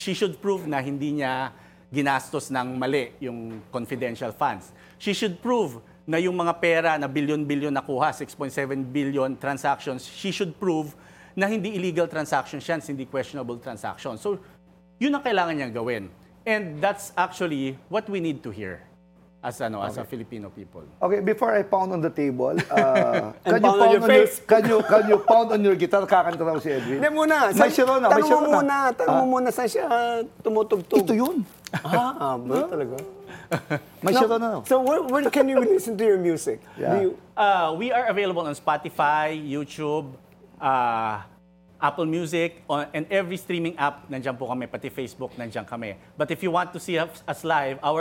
she should prove na hindi niya ginastos ng mali yung confidential funds. She should prove na yung mga pera na billion-billion nakuha, 6.7 billion transactions, she should prove na hindi illegal transactions yan, hindi questionable transactions. So, yun ang kailangan niyang gawin. And that's actually what we need to hear as a Filipino people. Okay, before I pound on the table, And pound on your face. can you pound on your guitar? Kakanta raw si Edwin. Hindi muna. May Sharona, may Sharona. Tanong mo muna saan siya tumutugtog. Ito yun. Ba talaga? May Sharona. So where can you listen to your music? Yeah. Do you, We are available on Spotify, YouTube, Apple Music, and every streaming app, nandiyan po kami, pati Facebook, nandiyan kami. But if you want to see us live, our